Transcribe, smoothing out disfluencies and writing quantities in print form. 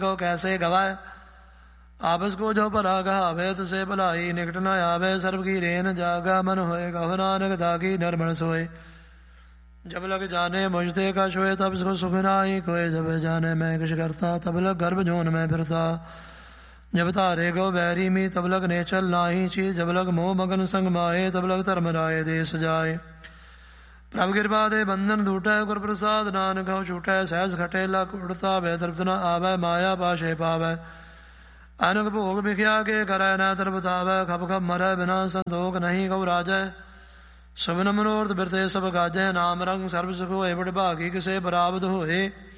को कैसे गवाए। आपस को जो भला कहावे तसे भलाई निकट न आवे। सर्व की रेन जागा मन होए कहो नानक ताकी निर्मल सोए। जब लग जाने मुझते कश होए तब इसको सुख नाई कोय। जब जाने मैं कुछ करता तब लग गर्भ जोन में फिरता। जब तारे गो बैरी मी तब लग नेचल नाही चीज। जब लग मोह मगन संग माए तब लग धर्म राय देश जाए। प्रभु कृपा दे बंधन टूटै गुर प्रसाद नानक हूँ छूटै। सहज खटे लख उड़ता भय तृप्त न आवै। माया पाशे पावै अनक भोग भिखिया के करै न तरबतावै। खप खप मरै बिना संतोख नहीं गौ राजै। सुबन मनोरथ बिरते सब गाजै। नाम रंग सर्व सुख होए बड़ भागी किसे बराबद होए।